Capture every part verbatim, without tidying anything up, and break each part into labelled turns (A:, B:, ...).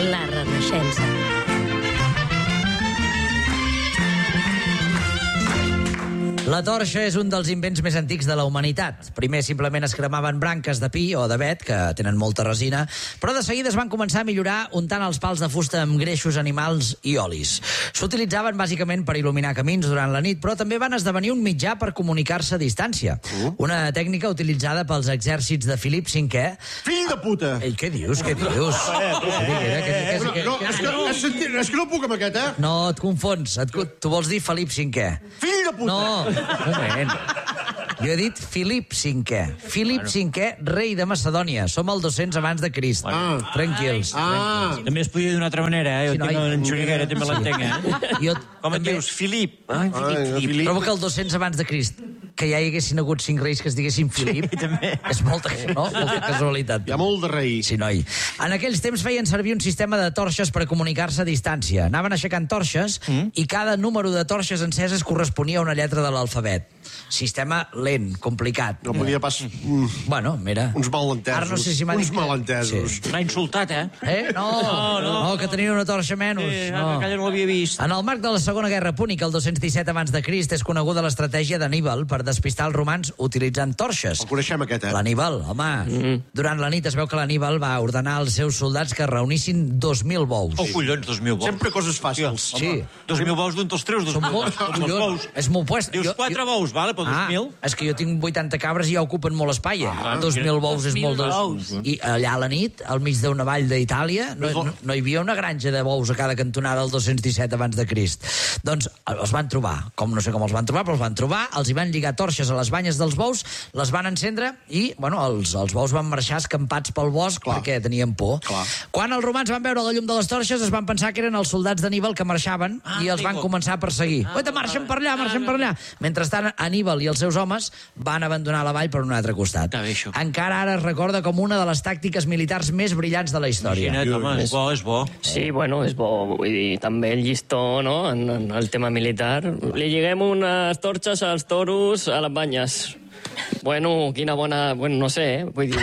A: La Renaixença.
B: La torxa és un dels invents més antics de la humanitat. Primer simplement es cremaven branques de pi o d'avet, que tenen molta resina, però de seguida es van començar a millorar untant els pals de fusta amb greixos animals i olis. S'utilitzaven bàsicament per il·luminar camins durant la nit, però també van esdevenir un mitjà per comunicar-se a distància. Uh. Una tècnica utilitzada pels exèrcits de Filip cinquè.
C: Fill de puta!
B: Ei, què dius, què dius?
C: No, és que no puc amb aquest, eh?
B: No, et confons. Et, tu vols dir Felip cinquè.
C: Fill de puta!
B: No, un moment. Jo he dit Filip cinquè. Filip cinquè, rei de Macedònia. Som al dos-cents abans de Crist.
C: Ah.
B: Tranquils.
C: Ah.
D: També es podia dir d'una altra manera, eh? Jo
B: Sí,
D: tinc
B: noi.
D: en Xuriguera, també l'entenc, eh?
B: Jo
D: Com et
B: també
D: dius? Filip. Ai, Filip, Filip.
B: trobo que el dos-cents abans de Crist, que ja hi haguessin hagut cinc reis que es diguessin Filip,
D: també.
B: és molta, no? molta casualitat.
C: Hi ha molt de rei.
B: Sí, noi. En aquells temps feien servir un sistema de torxes per comunicar-se a distància. Anaven aixecant torxes mm. i cada número de torxes enceses corresponia a una lletra de l'alfabet. Sistema lent, complicat.
C: No podia pas... Mm,
B: Bueno, mira.
C: uns malentesos.
B: Ara no sé si m'ha
C: uns
B: dit que-
C: malentesos.
B: Sí.
D: L'ha insultat, eh?
B: Eh? No, no, no, no, que tenia una torxa menys.
D: Eh,
B: no.
D: Aquella no l'havia vist.
B: En el marc de la Segona Guerra Púnica, el dos-cents disset abans de Crist, és coneguda l'estratègia d'Aníbal per despistar els romans utilitzant torxes.
C: El coneixem, aquest, eh?
B: L'Aníbal, home. Mm-hmm. Durant la nit es veu que l'Aníbal va ordenar als seus soldats que reunissin dos mil bous.
D: Oh, collons, dos mil bous.
C: Sempre coses fàcils.
B: Sí.
D: Dos mil bous d'on te'ls treus? Dos
B: Són
D: mil
B: molts,
D: Dos
B: collons. És molt puest.
D: Dius
B: Jo-
D: quatre
B: jo-
D: bous, vale, però dos
B: Ah,
D: mil?
B: és que jo tinc vuitanta cabres i ja ocupen molt espai. Ah, dos mil bous és molt...
E: bous.
B: I allà a la nit, al mig d'una vall d'Itàlia, no, no, no hi havia una granja de bous a cada cantonada del dos-cents disset abans de Crist. Doncs els van trobar, com no sé com els van trobar, però els van trobar, els hi van lligar torxes a les banyes dels bous, les van encendre i, bueno, els, els bous van marxar escampats pel bosc
C: Clar.
B: perquè tenien por.
C: Clar.
B: Quan els romans van veure la llum de les torxes es van pensar que eren els soldats d'Aníbal que marxaven
D: Ah,
B: i els van
D: amigo.
B: començar a perseguir. Oita, marxen per allà, marxen per allà. Mentrestant, Aníbal i els seus homes van abandonar la vall per un altre costat.
D: Està bé, això.
B: Encara ara es recorda com una de les tàctiques militars més brillants de la història.
D: Imagina't, home, és bo, és bo.
E: Sí, bueno, és bo. Vull dir, també el llistó, no?, en, en el tema militar. Li lliguem unes torxes als toros a les banyes. Bueno, quina bona... Bueno, no sé, eh? Vull dir...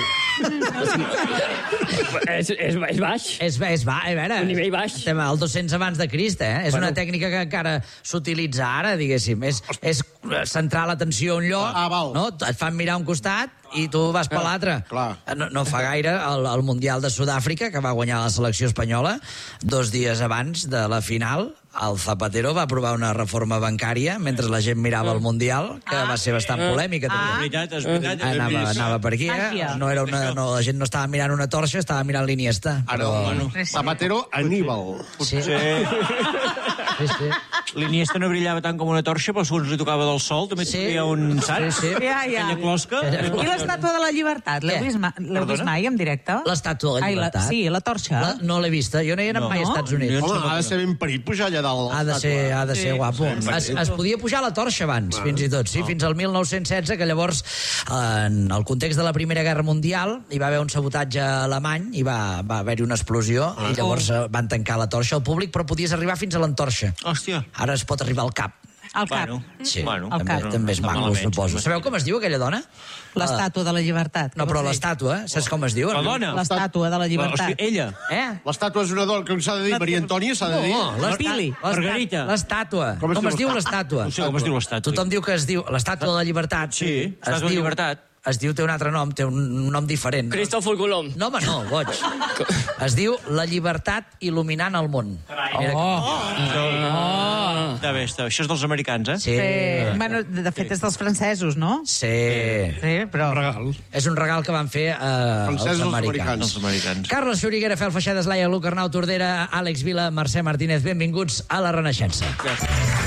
E: és, és, és baix.
B: És, és va, a veure...
E: Un nivell baix.
B: Estem al dos-cents abans de Crist, eh? És
E: Bueno.
B: una tècnica que encara s'utilitza ara, diguéssim. És, és centrar l'atenció a un lloc,
C: Ah, val.
B: no? Et fan mirar a un costat i tu vas per l'altre.
C: clar.
B: No, no fa gaire, el, el Mundial de Sud-àfrica, que va guanyar la selecció espanyola, dos dies abans de la final, el Zapatero va aprovar una reforma bancària mentre la gent mirava el Mundial, que va ser bastant polèmica.
D: És
B: també.
D: veritat, és veritat.
B: Anava, anava per aquí, eh? No era una, no, la gent no estava mirant una torxa, estava mirant l'Iniesta.
C: Ara, bueno, Zapatero, Aníbal.
B: Sí, sí,
D: Sí.
B: sí.
D: L'Iniesta no brillava tant com una torxa, però segons li tocava del sol també
B: Sí.
D: tenia un... Saps?
B: Sí, sí.
F: Ja, ja.
D: Aquella closca.
F: I l'estàtua de la llibertat? L'heu
B: Què?
F: vist, ma l'heu vist mai en directe?
B: L'estàtua de la
F: Ai,
B: llibertat?
F: sí, la torxa.
B: La, no l'he vista, jo no hi he anat
D: No.
B: mai als Estats Units.
C: Home, ha de ser ben parit pujar allà dalt.
B: Ha de ser, ha de ser guapo. Es, es podia pujar la torxa abans, fins i tot, sí, fins al mil nou-cents setze, que llavors, en el context de la Primera Guerra Mundial, hi va haver un sabotatge alemany, i va, va haver-hi una explosió, i llavors eh, van tancar la torxa al públic, però podies arribar fins a l'entorxa.
D: Hòstia.
B: Ara es pot arribar al cap.
F: Al cap.
D: Bueno,
B: Sí,
D: bueno,
F: al
B: també,
F: cap.
B: també és
D: No,
B: maco,
D: malament,
B: suposo.
D: sí.
B: Sabeu com es diu aquella dona?
F: L'estàtua de la llibertat.
B: No, però l'estàtua, saps com es diu?
D: La dona.
F: L'estàtua de la
D: O
F: llibertat.
D: sigui, ella.
B: Eh?
C: L'estàtua és una dona, que s'ha de dir Maria Antònia, s'ha de dir...
B: No, l'està-
F: Pili.
B: l'està-
D: Margarita.
B: L'estàtua.
C: Com es
B: Com es
C: diu
B: diu l'estàtua?
D: No sé com es diu l'estàtua.
B: Tothom diu que es diu l'estàtua de la llibertat.
D: Sí,
B: Es
D: estàtua de la
B: diu-
D: llibertat.
B: Es diu, té un altre nom, té un nom diferent.
E: Cristòfol Colom.
B: No, home, no, boig. Es diu La llibertat il·luminant el món. Mira,
D: Oh. Està bé, està bé. Això és dels americans, eh?
B: sí.
F: Eh, bueno, de de fet és dels francesos, no?
B: Sí.
F: Sí, però...
C: Regal.
B: És un regal que van fer eh, els
C: Francesos, els
B: americans.
C: americans.
D: Els americans.
B: Carles Xuriguera, Fel Feixedes, Laia, Luc Arnau Tordera, Àlex Vila, Mercè Martínez, benvinguts a La Renaixença.
D: Gràcies.